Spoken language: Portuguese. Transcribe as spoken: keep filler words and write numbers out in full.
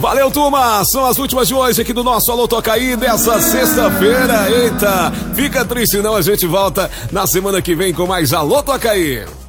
Valeu, turma! São as últimas de hoje aqui do nosso Alô Tocaí dessa sexta-feira. Eita, fica triste não, a gente volta na semana que vem com mais Alô Tocaí.